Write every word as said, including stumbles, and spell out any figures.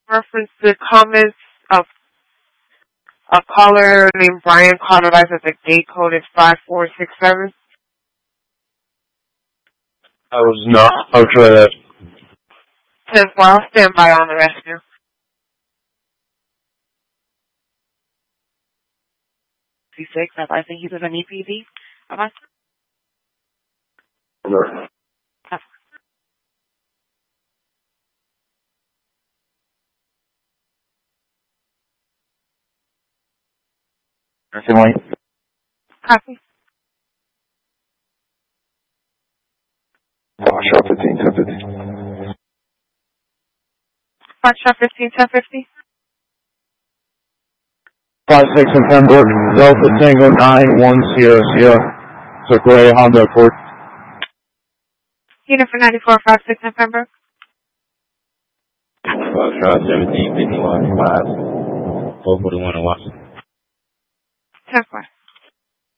reference the comments of a caller named Brian called us that the gate code is five four six seven. I was not. I'll try that. ten four, I'll stand by on the rescue. C six, I think he's an E P D. Bye-bye. No. Nursing White. Copy. Foxtrot fifteen ten fifty. Foxtrot fifteen ten fifty. Five six in Pembroke, Delta Tango nine one Sierra Sierra. It's a gray Honda Accord. Unit for ninety-four five six in Pembroke. Foxtrot seventeen fifty-one five four forty-one in Washington. ten four.